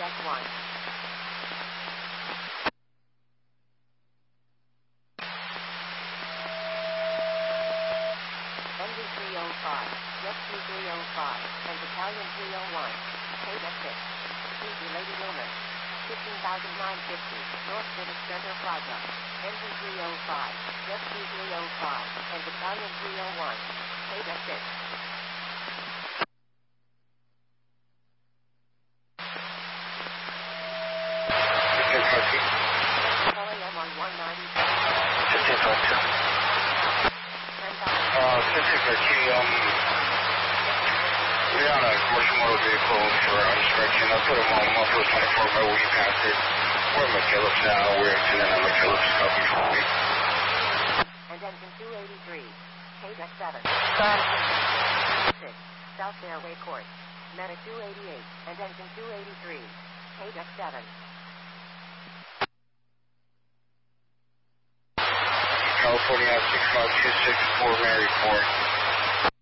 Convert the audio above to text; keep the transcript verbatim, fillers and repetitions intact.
X one. Engine three oh five, Rescue three oh five, and Battalion three oh one. K S six. Speed related limit. fifteen thousand nine hundred fifty, North Civic Center Plaza. Engine three oh five, Rescue three oh five, and Battalion three oh one. K S six. L A M on one ninety. fifteen forty-two. Uh, fifteen forty-two, um, we're on a commercial motor vehicle for inspection. I put them on one four twenty-four, but we passed it. We're at McKillop's now. We're sitting at McKillop's copy for me. And engine two eighty-three. K S seven. six. South Fairway Court. Medic two eighty-eight. And engine two eighty-three. K S seven. California six five two six four Mary Ford.